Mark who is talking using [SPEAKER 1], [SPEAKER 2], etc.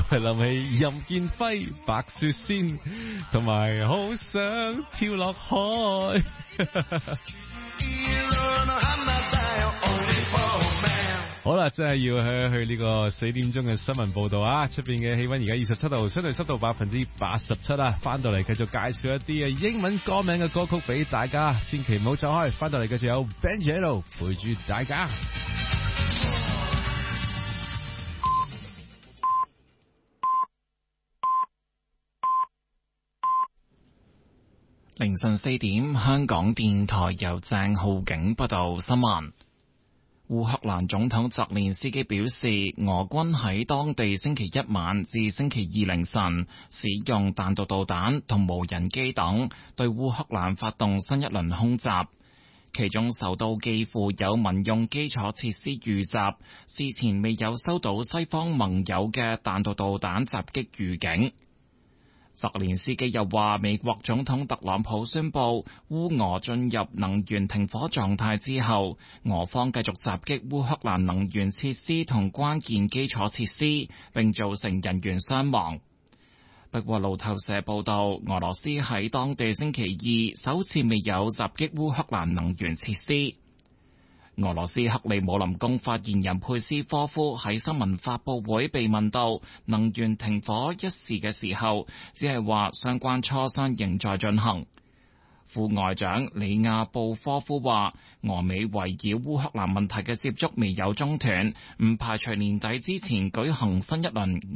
[SPEAKER 1] 係諗起任劍輝、白雪仙，同埋好想跳落海。好啦，真係要去呢個4點鐘嘅新聞報道啊！出邊嘅氣溫而家27度，相對濕度87%啊！翻到嚟繼續介紹一啲嘅英文歌名嘅歌曲俾大家，千祈唔好走開。翻到嚟繼續有 Benji 喺度陪住大家。
[SPEAKER 2] 凌晨4點，香港電台由鄭浩景報道新聞。烏克蘭總統澤連斯基表示，俄軍喺當地星期一晚至星期二凌晨使用彈道導彈同無人機等對烏克蘭發動新一輪空襲，其中首都幾乎有民用基礎設施遇襲，事前未有收到西方盟友嘅彈道導彈襲擊預警。澤連斯基又話，美國總統特朗普宣布烏俄進入能源停火狀態之後，俄方繼續襲擊烏克蘭能源設施同關鍵基礎設施，並造成人員傷亡。不過路透社報道，俄羅斯喺當地星期二首次未有襲擊烏克蘭能源設施。俄羅斯克里姆林宮發言人佩斯科夫喺新聞發佈會被問到能源停火一事嘅時候，只係話相關磋商仍在進行。副外長里亞布科夫話，俄美圍繞烏克蘭問題嘅接觸未有中斷，唔排除年底之前舉行新一輪